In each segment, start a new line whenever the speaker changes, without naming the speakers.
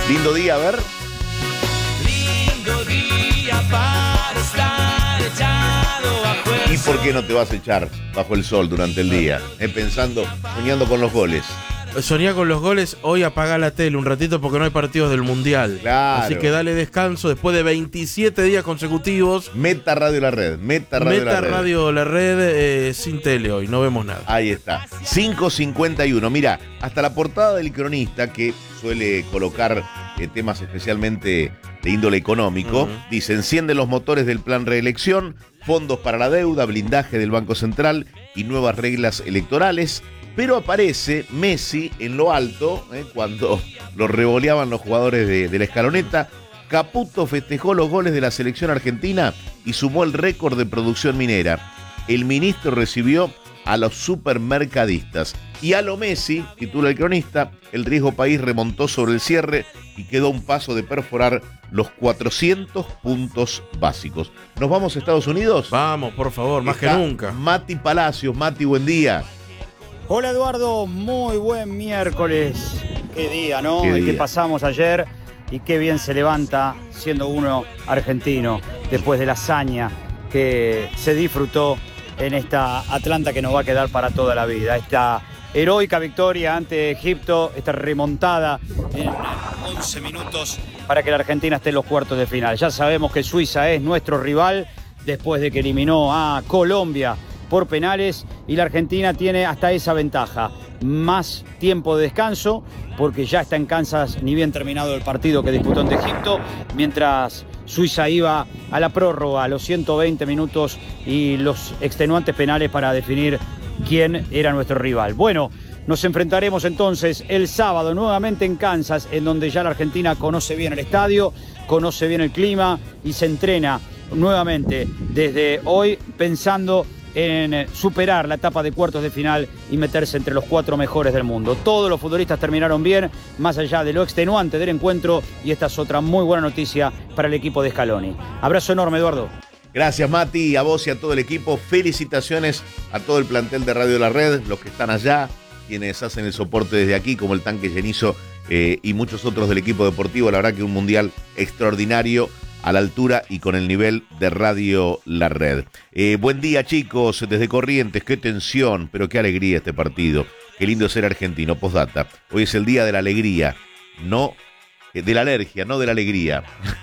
Lindo día, a ver.
Lindo día para estar echado bajo el
¿Y por qué no te vas a echar bajo el sol durante el día? Pensando, soñando con los goles.
Soñá con los goles, hoy apaga la tele un ratito porque no hay partidos del Mundial.
Claro.
Así que dale descanso después de 27 días consecutivos.
Meta Radio La Red, Meta
Radio La Red sin tele hoy, no vemos nada.
Ahí está, 5:51. Mira, hasta la portada del Cronista, que suele colocar temas especialmente de índole económico, dice: encienden los motores del plan reelección, fondos para la deuda, blindaje del Banco Central y nuevas reglas electorales. Pero aparece Messi en lo alto, cuando lo revoleaban los jugadores de la escaloneta. Caputo festejó los goles de la selección argentina y sumó el récord de producción minera. El ministro recibió a los supermercadistas. Y a lo Messi, titula el Cronista, el riesgo país remontó sobre el cierre y quedó a un paso de perforar los 400 puntos básicos. ¿Nos vamos a Estados Unidos?
Vamos, por favor, más que nunca.
Mati Palacios. Mati, buen día.
Hola Eduardo, muy buen miércoles. Qué día, ¿no?
Qué
El que
día.
pasamos ayer y qué bien se levanta siendo uno argentino después de la hazaña que se disfrutó en esta Atlanta que nos va a quedar para toda la vida. Esta heroica victoria ante Egipto, esta remontada en 11 minutos para que la Argentina esté en los cuartos de final. Ya sabemos que Suiza es nuestro rival después de que eliminó a Colombia por penales y la Argentina tiene hasta esa ventaja. Más tiempo de descanso porque ya está en Kansas ni bien terminado el partido que disputó ante Egipto, mientras Suiza iba a la prórroga a los 120 minutos y los extenuantes penales para definir quién era nuestro rival. Bueno, nos enfrentaremos entonces el sábado nuevamente en Kansas, en donde ya la Argentina conoce bien el estadio, conoce bien el clima y se entrena nuevamente desde hoy pensando en superar la etapa de cuartos de final y meterse entre los 4 mejores del mundo. Todos los futbolistas terminaron bien, más allá de lo extenuante del encuentro, y esta es otra muy buena noticia para el equipo de Scaloni. Abrazo enorme, Eduardo.
Gracias, Mati, a vos y a todo el equipo. Felicitaciones a todo el plantel de Radio La Red, los que están allá, quienes hacen el soporte desde aquí, como el Tanque Llenizo y muchos otros del equipo deportivo. La verdad que un mundial extraordinario, a la altura y con el nivel de Radio La Red. Buen día, chicos, desde Corrientes. Qué tensión, pero qué alegría este partido. Qué lindo ser argentino. Postdata. Hoy es el día de la alegría, no de la alergia, no de la alegría.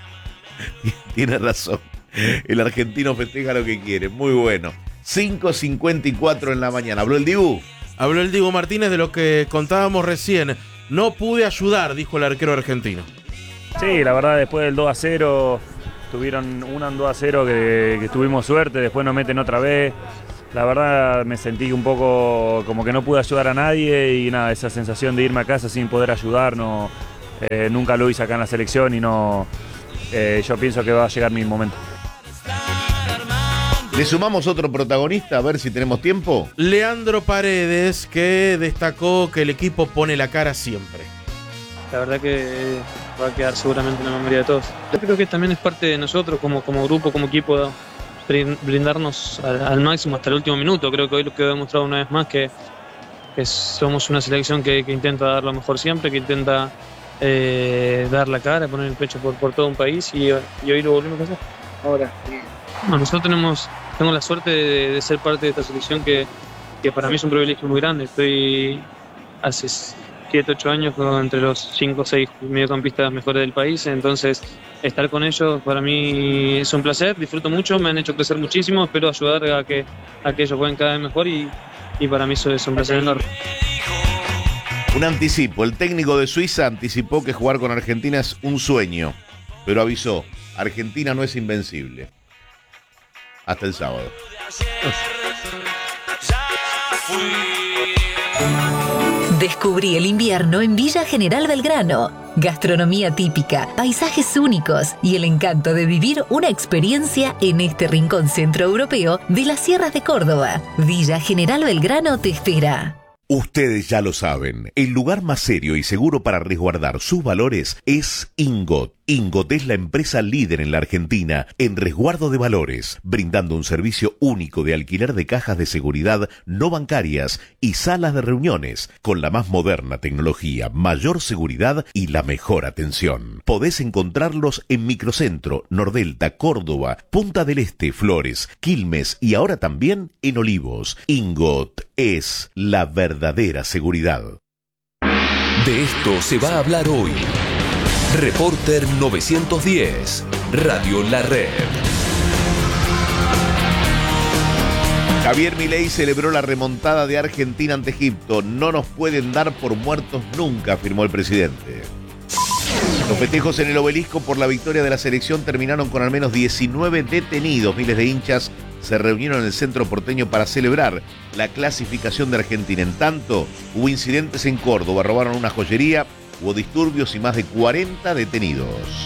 Tiene razón. El argentino festeja lo que quiere. Muy bueno. 5:54 en la mañana. ¿Habló el Dibu?
Habló el Diego Martínez de lo que contábamos recién. No pude ayudar, dijo el arquero argentino.
Sí, la verdad, después del 2-0, tuvieron un 2-0 que tuvimos suerte, después nos meten otra vez. La verdad me sentí un poco como que no pude ayudar a nadie y nada, esa sensación de irme a casa sin poder ayudar, no, nunca lo hice acá en la selección y no, yo pienso que va a llegar mi momento.
Le sumamos otro protagonista, a ver si tenemos tiempo.
Leandro Paredes, que destacó que el equipo pone la cara siempre.
La verdad que va a quedar seguramente en la memoria de todos. Yo creo que también es parte de nosotros como grupo, como equipo, brindarnos al máximo hasta el último minuto. Creo que hoy lo que he demostrado una vez más que somos una selección que intenta dar lo mejor siempre, que intenta dar la cara, poner el pecho por todo un país y hoy lo volvimos a hacer. Ahora, bueno, nosotros tengo la suerte de ser parte de esta selección que para mí es un privilegio muy grande. Estoy hace 7-8 años entre los 5 o 6 mediocampistas mejores del país, entonces estar con ellos para mí es un placer, disfruto mucho, me han hecho crecer muchísimo, espero ayudar a que ellos jueguen cada vez mejor y para mí eso es un placer enorme.
Un anticipo, el técnico de Suiza anticipó que jugar con Argentina es un sueño, pero avisó, Argentina no es invencible. Hasta el sábado.
Descubrí el invierno en Villa General Belgrano. Gastronomía típica, paisajes únicos y el encanto de vivir una experiencia en este rincón centroeuropeo de las sierras de Córdoba. Villa General Belgrano te espera.
Ustedes ya lo saben, el lugar más serio y seguro para resguardar sus valores es Ingot. Ingot es la empresa líder en la Argentina en resguardo de valores, brindando un servicio único de alquiler de cajas de seguridad no bancarias y salas de reuniones, con la más moderna tecnología, mayor seguridad y la mejor atención. Podés encontrarlos en Microcentro, Nordelta, Córdoba, Punta del Este, Flores, Quilmes y ahora también en Olivos. Ingot es la verdadera seguridad.
De esto se va a hablar hoy. Reporter 910, Radio La Red.
Javier Milei celebró la remontada de Argentina ante Egipto. No nos pueden dar por muertos nunca, afirmó el presidente. Los festejos en el Obelisco por la victoria de la selección terminaron con al menos 19 detenidos. Miles de hinchas se reunieron en el centro porteño para celebrar la clasificación de Argentina. En tanto, hubo incidentes en Córdoba, robaron una joyería, hubo disturbios y más de 40 detenidos.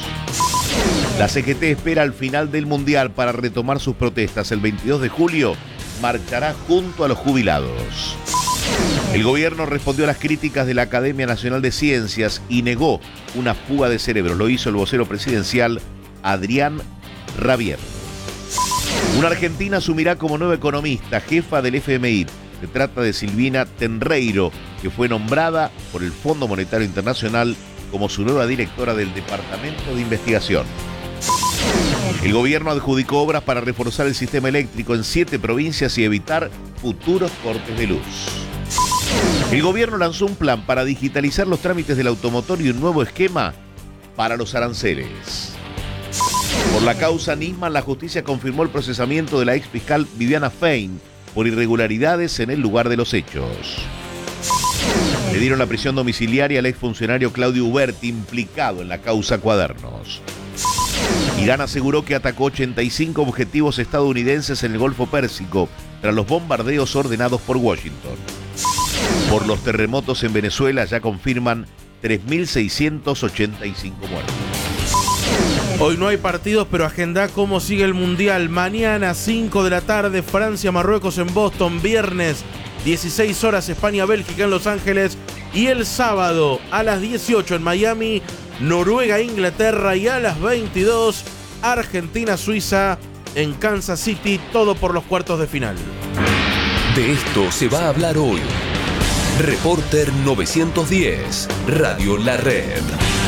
La CGT espera al final del Mundial para retomar sus protestas. El 22 de julio marchará junto a los jubilados. El gobierno respondió a las críticas de la Academia Nacional de Ciencias y negó una fuga de cerebros. Lo hizo el vocero presidencial Adrián Rabier. Una argentina asumirá como nueva economista, jefa del FMI. Se trata de Silvina Tenreiro, que fue nombrada por el Fondo Monetario Internacional como su nueva directora del Departamento de Investigación. El gobierno adjudicó obras para reforzar el sistema eléctrico en 7 provincias y evitar futuros cortes de luz. El gobierno lanzó un plan para digitalizar los trámites del automotor y un nuevo esquema para los aranceles. Por la causa Nisman, la justicia confirmó el procesamiento de la ex fiscal Viviana Fein por irregularidades en el lugar de los hechos. Le dieron la prisión domiciliaria al exfuncionario Claudio Uberti, implicado en la causa Cuadernos. Irán aseguró que atacó 85 objetivos estadounidenses en el Golfo Pérsico tras los bombardeos ordenados por Washington. Por los terremotos en Venezuela ya confirman 3.685 muertos.
Hoy no hay partidos, pero agenda cómo sigue el Mundial. Mañana, 5 de la tarde, Francia-Marruecos en Boston. Viernes, 16 horas, España-Bélgica en Los Ángeles. Y el sábado, a las 18 en Miami, Noruega-Inglaterra. Y a las 22, Argentina-Suiza en Kansas City. Todo por los cuartos de final.
De esto se va a hablar hoy. Reporter 910, Radio La Red.